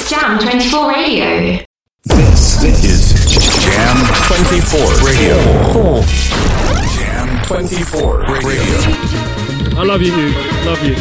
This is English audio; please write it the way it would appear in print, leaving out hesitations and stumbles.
Jam 24 Radio. This is Jam 24 Radio. Jam 24 Radio. I love you, dude. Love you.